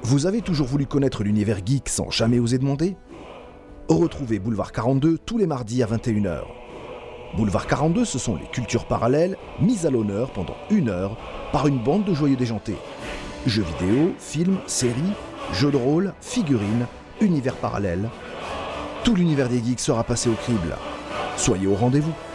Vous avez toujours voulu connaître l'univers geek sans jamais oser demander ? Retrouvez Boulevard 42 tous les mardis à 21h. Boulevard 42, ce sont les cultures parallèles mises à l'honneur pendant 1 heure par une bande de joyeux déjantés. Jeux vidéo, films, séries, jeux de rôle, figurines, univers parallèles. Tout l'univers des geeks sera passé au crible. Soyez au rendez-vous.